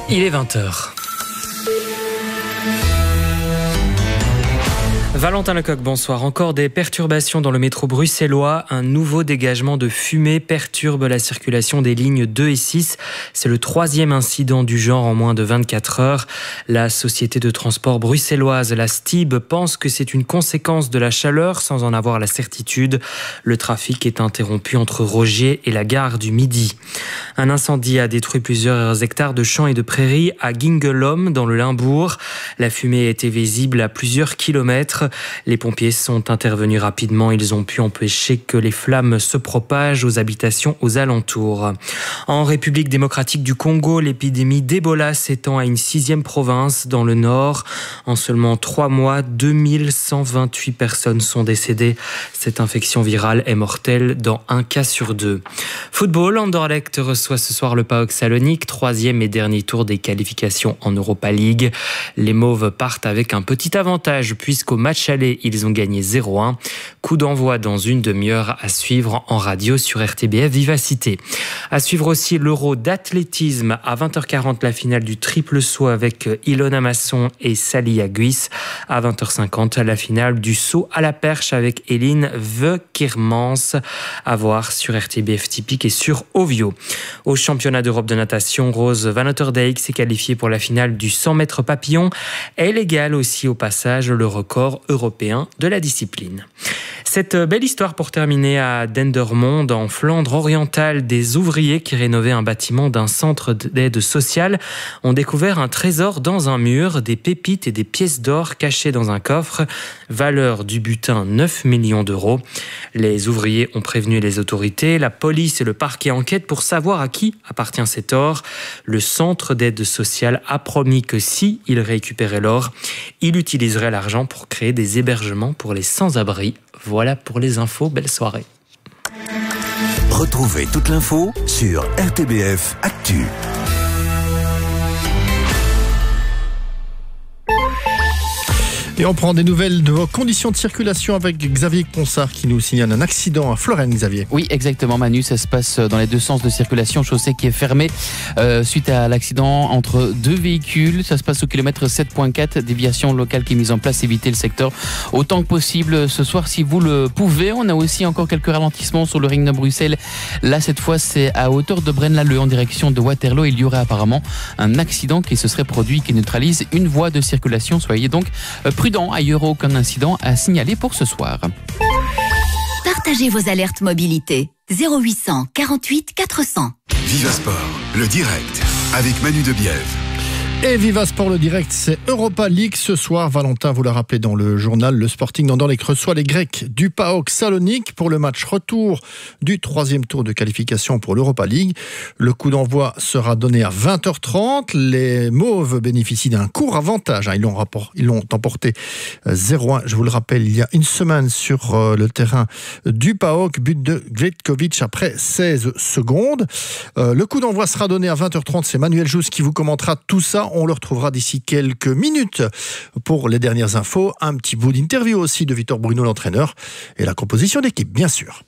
Il est 20h. Valentin Lecoq, bonsoir. Encore des perturbations dans le métro bruxellois. Un nouveau dégagement de fumée perturbe la circulation des lignes 2 et 6. C'est le 3e incident du genre en moins de 24 heures. La société de transport bruxelloise, la STIB, pense que c'est une conséquence de la chaleur sans en avoir la certitude. Le trafic est interrompu entre Rogier et la gare du Midi. Un incendie a détruit plusieurs hectares de champs et de prairies à Gingelom, dans le Limbourg. La fumée était visible à plusieurs kilomètres. Les pompiers sont intervenus rapidement. Ils ont pu empêcher que les flammes se propagent aux habitations aux alentours. En République démocratique du Congo, l'épidémie d'Ebola s'étend à une 6e province dans le nord. En seulement 3 mois, 2128 personnes sont décédées. Cette infection virale est mortelle dans 1 cas sur 2. Football, Anderlecht reçoit ce soir le PAOK Salonique, 3e et dernier tour des qualifications en Europa League. Les Mauves partent avec un petit avantage puisqu'au match aller, ils ont gagné 0-1. Coup d'envoi dans une demi-heure à suivre en radio sur RTBF Vivacité. À suivre aussi l'Euro d'athlétisme à 20h40, la finale du triple saut avec Ilona Masson et Sally Aguis. À 20h50, la finale du saut à la perche avec Eline Veukermans. À voir sur RTBF Typique et sur Ovio. Au championnat d'Europe de natation, Rose Van Otterdijk s'est qualifiée pour la finale du 100 mètres papillon. Elle égale aussi au passage le record européen de la discipline. Cette belle histoire pour terminer à Dendermonde, en Flandre orientale, des ouvriers qui rénovaient un bâtiment d'un centre d'aide sociale ont découvert un trésor dans un mur, des pépites et des pièces d'or cachées dans un coffre. Valeur du butin 9 millions d'euros. Les ouvriers ont prévenu les autorités, la police et le parquet enquêtent pour savoir à qui appartient cet or. Le centre d'aide sociale a promis que si il récupérait l'or, il utiliserait l'argent pour créer des hébergements pour les sans-abri. Voilà pour les infos, belle soirée. Retrouvez toute l'info sur RTBF Actu. Et on prend des nouvelles de vos conditions de circulation avec Xavier Ponsard qui nous signale un accident à Florence, Xavier. Oui, exactement Manu, ça se passe dans les deux sens de circulation, chaussée qui est fermée suite à l'accident entre 2 véhicules. Ça se passe au kilomètre 7.4, déviation locale qui est mise en place, évitez le secteur autant que possible ce soir si vous le pouvez. On a aussi encore quelques ralentissements sur le ring de Bruxelles. Là, cette fois, c'est à hauteur de Braine-l'Alleud en direction de Waterloo. Il y aurait apparemment un accident qui se serait produit, qui neutralise une voie de circulation. Soyez donc prudents. Ailleurs, aucun incident à signaler pour ce soir. Partagez vos alertes mobilité. 0800 48 400. Viva Sport, le direct, avec Manu Debiève. Et Viva Sport, le direct, c'est Europa League ce soir. Valentin vous l'a rappelé dans le journal, le Sporting d'Anderlecht reçoit les Grecs du PAOK Salonique pour le match retour du 3e tour de qualification pour l'Europa League. Le coup d'envoi sera donné à 20h30. Les Mauves bénéficient d'un court avantage. Ils l'ont emporté 0-1, je vous le rappelle, il y a une semaine sur le terrain du PAOK. But de Gvetkovic après 16 secondes. Le coup d'envoi sera donné à 20h30. C'est Manuel Jousse qui vous commentera tout ça. On le retrouvera d'ici quelques minutes pour les dernières infos. Un petit bout d'interview aussi de Victor Bruno, l'entraîneur, et la composition d'équipe, bien sûr.